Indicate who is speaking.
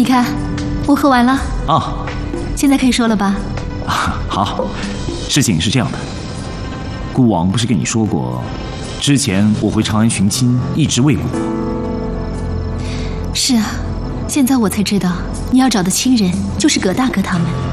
Speaker 1: 看，我喝完了。
Speaker 2: 啊，
Speaker 1: 现在可以说了吧？
Speaker 2: 好，事情是这样的，顾王不是跟你说过，之前我回长安寻亲，一直未果。
Speaker 1: 是啊，现在我才知道，你要找的亲人就是葛大哥他们。